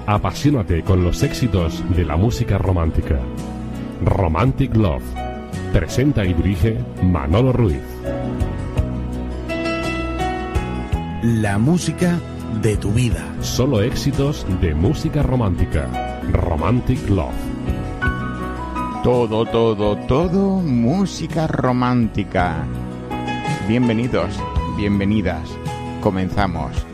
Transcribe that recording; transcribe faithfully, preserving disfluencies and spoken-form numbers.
Apasionate con los éxitos de la música romántica. Romantic Love. Presenta y dirige Manolo Ruiz. La música de tu vida. Solo éxitos de música romántica. Romantic Love. Todo, todo, todo música romántica. Bienvenidos, bienvenidas. Comenzamos.